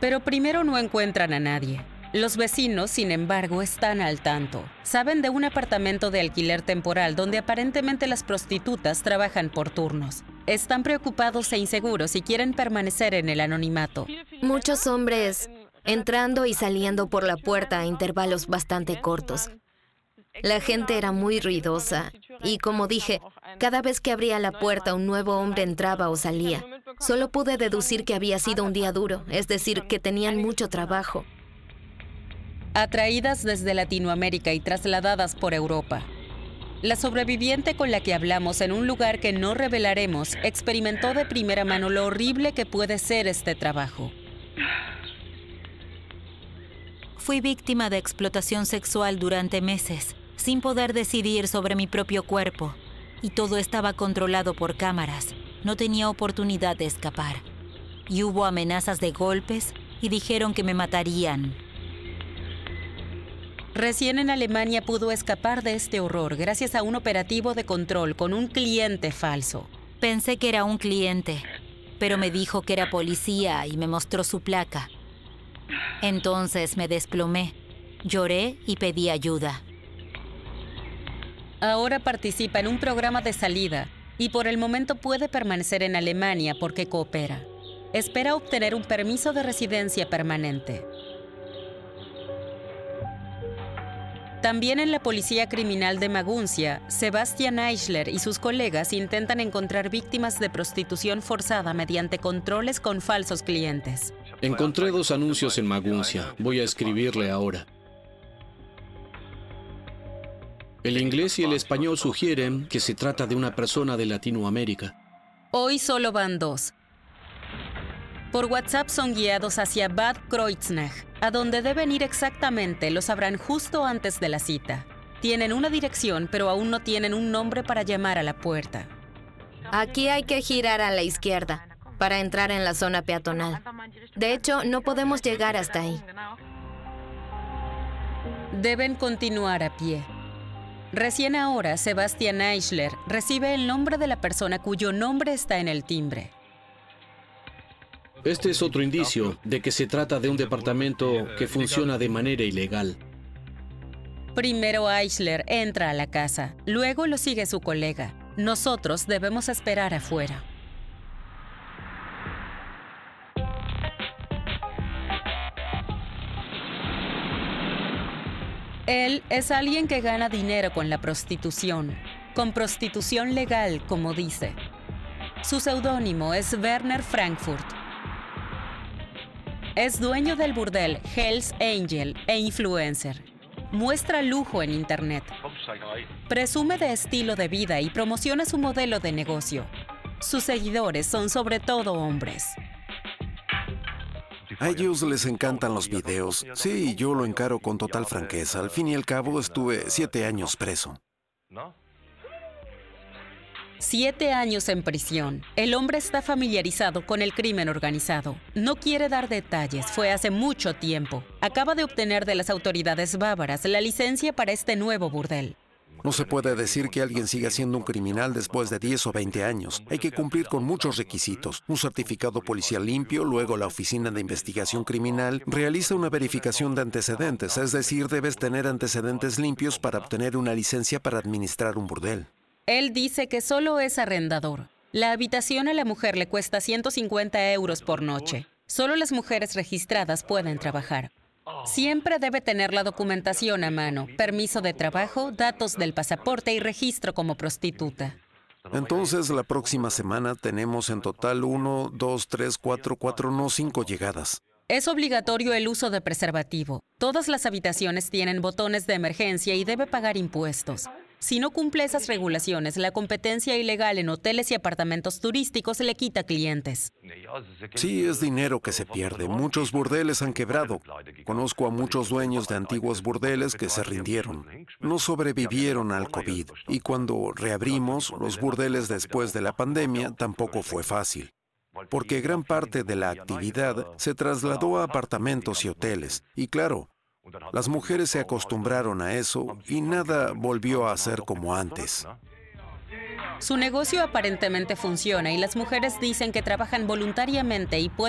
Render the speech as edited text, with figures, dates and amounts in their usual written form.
Pero primero no encuentran a nadie. Los vecinos, sin embargo, están al tanto. Saben de un apartamento de alquiler temporal donde aparentemente las prostitutas trabajan por turnos. Están preocupados e inseguros y quieren permanecer en el anonimato. Muchos hombres entrando y saliendo por la puerta a intervalos bastante cortos. La gente era muy ruidosa y, como dije, cada vez que abría la puerta un nuevo hombre entraba o salía. Solo pude deducir que había sido un día duro, es decir, que tenían mucho trabajo. Atraídas desde Latinoamérica y trasladadas por Europa. La sobreviviente con la que hablamos en un lugar que no revelaremos experimentó de primera mano lo horrible que puede ser este trabajo. Fui víctima de explotación sexual durante meses, sin poder decidir sobre mi propio cuerpo. Y todo estaba controlado por cámaras. No tenía oportunidad de escapar. Y hubo amenazas de golpes y dijeron que me matarían. Recién en Alemania pudo escapar de este horror gracias a un operativo de control con un cliente falso. Pensé que era un cliente, pero me dijo que era policía y me mostró su placa. Entonces me desplomé, lloré y pedí ayuda. Ahora participa en un programa de salida y por el momento puede permanecer en Alemania porque coopera. Espera obtener un permiso de residencia permanente. También en la policía criminal de Maguncia, Sebastian Eichler y sus colegas intentan encontrar víctimas de prostitución forzada mediante controles con falsos clientes. Encontré 2 anuncios en Maguncia. Voy a escribirle ahora. El inglés y el español sugieren que se trata de una persona de Latinoamérica. Hoy solo van 2. Por WhatsApp son guiados hacia Bad Kreuznach, a donde deben ir exactamente lo sabrán justo antes de la cita. Tienen una dirección, pero aún no tienen un nombre para llamar a la puerta. Aquí hay que girar a la izquierda para entrar en la zona peatonal. De hecho, no podemos llegar hasta ahí. Deben continuar a pie. Recién ahora, Sebastian Eichler recibe el nombre de la persona cuyo nombre está en el timbre. Este es otro indicio de que se trata de un departamento que funciona de manera ilegal. Primero Eichler entra a la casa, luego lo sigue su colega. Nosotros debemos esperar afuera. Él es alguien que gana dinero con la prostitución, con prostitución legal, como dice. Su seudónimo es Werner Frankfurt. Es dueño del burdel Hell's Angel e influencer. Muestra lujo en Internet. Presume de estilo de vida y promociona su modelo de negocio. Sus seguidores son sobre todo hombres. A ellos les encantan los videos. Sí, yo lo encaro con total franqueza. Al fin y al cabo, estuve 7 años preso. 7 años en prisión. El hombre está familiarizado con el crimen organizado. No quiere dar detalles, fue hace mucho tiempo. Acaba de obtener de las autoridades bávaras la licencia para este nuevo burdel. No se puede decir que alguien siga siendo un criminal después de 10 o 20 años. Hay que cumplir con muchos requisitos. Un certificado policial limpio, luego la Oficina de Investigación Criminal realiza una verificación de antecedentes, es decir, debes tener antecedentes limpios para obtener una licencia para administrar un burdel. Él dice que solo es arrendador. La habitación a la mujer le cuesta 150 euros por noche. Solo las mujeres registradas pueden trabajar. Siempre debe tener la documentación a mano, permiso de trabajo, datos del pasaporte y registro como prostituta. Entonces, la próxima semana tenemos en total 1, 2, 3, 4, no 5 llegadas. Es obligatorio el uso de preservativo. Todas las habitaciones tienen botones de emergencia y debe pagar impuestos. Si no cumple esas regulaciones, la competencia ilegal en hoteles y apartamentos turísticos le quita clientes. Sí, es dinero que se pierde. Muchos burdeles han quebrado. Conozco a muchos dueños de antiguos burdeles que se rindieron. No sobrevivieron al COVID. Y cuando reabrimos los burdeles después de la pandemia, tampoco fue fácil. Porque gran parte de la actividad se trasladó a apartamentos y hoteles. Y claro, las mujeres se acostumbraron a eso y nada volvió a ser como antes. Su negocio aparentemente funciona y las mujeres dicen que trabajan voluntariamente y pueden